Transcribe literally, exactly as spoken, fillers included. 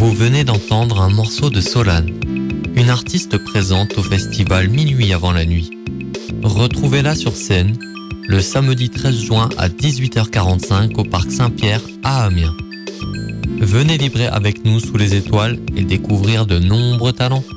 Vous venez d'entendre un morceau de Solane, une artiste présente au festival Minuit avant la nuit. Retrouvez-la sur scène le samedi treize juin à dix-huit heures quarante-cinq au Parc Saint-Pierre à Amiens. Venez vibrer avec nous sous les étoiles et découvrir de nombreux talents.